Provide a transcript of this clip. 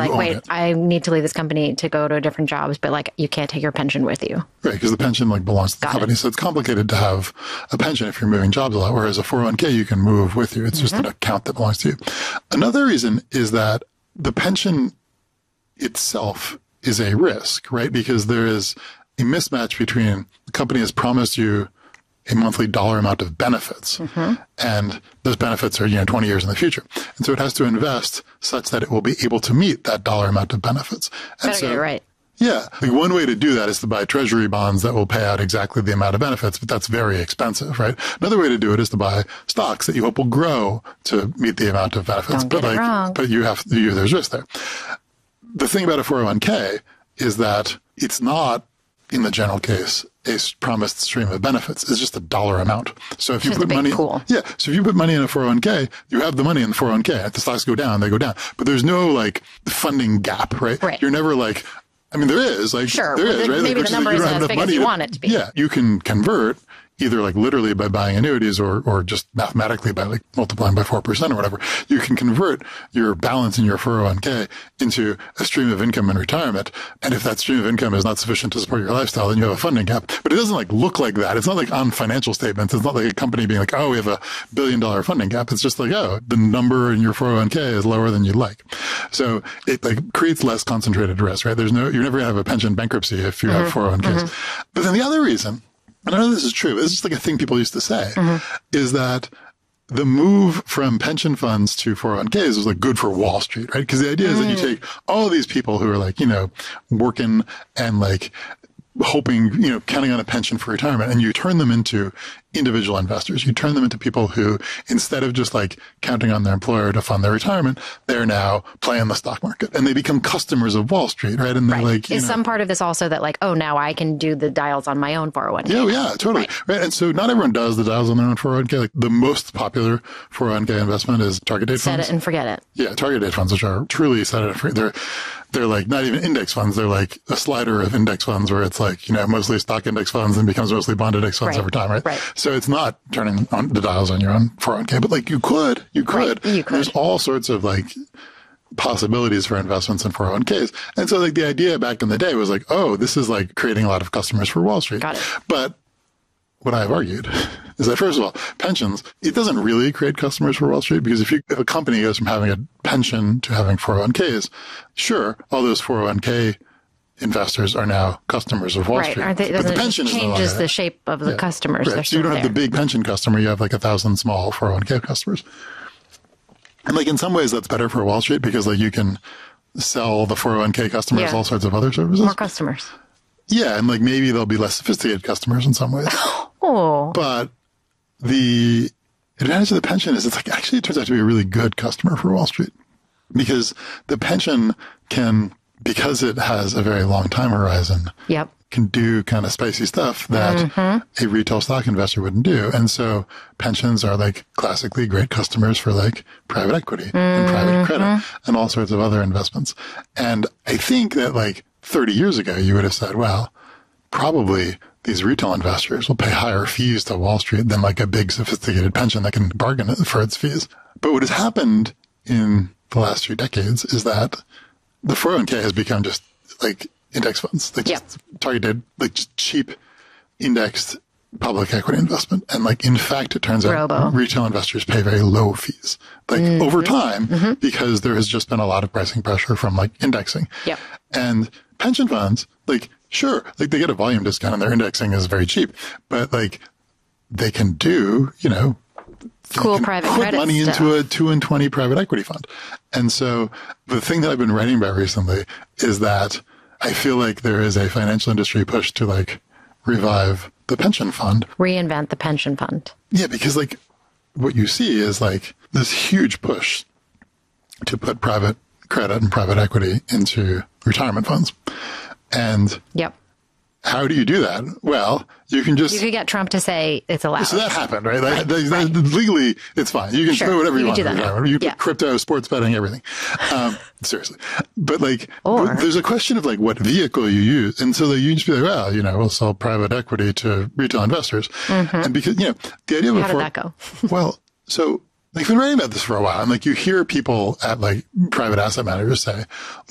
like, own wait, it. I need to leave this company to go to different jobs, but like you can't take your pension with you. Right, because the pension like belongs to the company. So it's complicated to have a pension if you're moving jobs a lot, whereas a 401k you can move with you. It's just an account that belongs to you. Another reason is that the pension itself is a risk, right? Because there is a mismatch between the company has promised you a monthly dollar amount of benefits, and those benefits are 20 years in the future, and so it has to invest such that it will be able to meet that dollar amount of benefits. And Better get it right. Yeah, like one way to do that is to buy treasury bonds that will pay out exactly the amount of benefits, but that's very expensive, right? Another way to do it is to buy stocks that you hope will grow to meet the amount of benefits. Don't get it wrong. But there's risk there. The thing about a 401k is that it's not, in the general case, a promised stream of benefits. It's just a dollar amount. So if you put money, so if you put money in a 401k, you have the money in the 401k. If the stocks go down, they go down. But there's no like funding gap, right? Right. You're never like, I mean, there is like, sure, there is, right? Maybe like, the number isn't as big as you want it to be. Yeah, you can convert either like literally by buying annuities or just mathematically by like multiplying by 4% or whatever. You can convert your balance in your 401k into a stream of income in retirement. And if that stream of income is not sufficient to support your lifestyle, then you have a funding gap. But it doesn't like look like that. It's not like on financial statements. It's not like a company being like, oh, we have $1 billion funding gap. It's just like, oh, the number in your 401k is lower than you'd like. So it like creates less concentrated risk, right? You're never going to have a pension bankruptcy if you have 401ks. But then the other reason, and I know this is true, but it's just like a thing people used to say, is that the move from pension funds to 401ks was like good for Wall Street, right? Because the idea is that you take all of these people who are like, working and like hoping, counting on a pension for retirement, and you turn them into individual investors. You turn them into people who, instead of just like counting on their employer to fund their retirement, they're now playing the stock market and they become customers of Wall Street, right? And they're like, is some part of this also that like, oh, now I can do the dials on my own 401k? Yeah, totally. Right. And so not everyone does the dials on their own 401k. Like the most popular 401k investment is target date funds. Set it and forget it. Yeah, target date funds, which are truly set it and forget. They're like not even index funds. They're like a slider of index funds where it's like, mostly stock index funds and becomes mostly bond index funds over time, right? So it's not turning on the dials on your own 401k, but like you could. There's all sorts of like possibilities for investments in 401ks. And so like the idea back in the day was like, oh, this is like creating a lot of customers for Wall Street. Got it. But what I've argued is that, first of all, pensions, it doesn't really create customers for Wall Street, because if a company goes from having a pension to having 401ks, sure, all those 401k investors are now customers of Wall Street. But the pension changes the shape of the customers. Right. So you don't have the big pension customer. You have like 1,000 small 401k customers. And like in some ways that's better for Wall Street, because like you can sell the 401k customers all sorts of other services. More customers. Yeah, and like maybe they'll be less sophisticated customers in some ways. But the advantage of the pension is it turns out to be a really good customer for Wall Street, because the pension can, because it has a very long time horizon, can do kind of spicy stuff that a retail stock investor wouldn't do. And so pensions are like classically great customers for like private equity and private credit and all sorts of other investments. And I think that like 30 years ago, you would have said, well, probably these retail investors will pay higher fees to Wall Street than like a big sophisticated pension that can bargain for its fees. But what has happened in the last few decades is that the 401k has become just like index funds, like just targeted, like just cheap indexed public equity investment. And like, in fact, it turns out retail investors pay very low fees, like over time, because there has just been a lot of pricing pressure from like indexing. And pension funds, like, sure, like they get a volume discount and their indexing is very cheap, but like they can do, cool private credit money stuff into a 2 and 20 private equity fund. And so the thing that I've been writing about recently is that I feel like there is a financial industry push to like revive the pension fund. Reinvent the pension fund. Yeah, because like what you see is like this huge push to put private credit and private equity into retirement funds. And how do you do that? Well, you can just... You could get Trump to say it's allowed. So that happened, right? Legally, it's fine. You can do whatever you want. Do that. You put crypto, sports betting, everything. Seriously. But like, there's a question of like what vehicle you use. And so you just be like, well, we'll sell private equity to retail investors. And because, the idea of how did that go? Well, so like, I've been writing about this for a while, and like you hear people at like private asset managers say,